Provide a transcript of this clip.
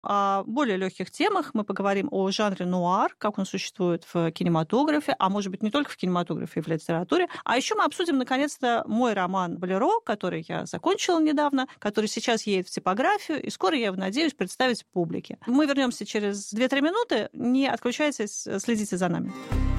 О более легких темах мы поговорим о жанре нуар, как он существует в кинематографе, а может быть, не только в кинематографе, и в литературе. А еще мы обсудим, наконец-то, мой роман «Болеро», который я закончила недавно, который сейчас едет в типографию, и скоро я его надеюсь представить публике. Мы вернемся через 2-3 минуты. Не отключайтесь, следите за нами.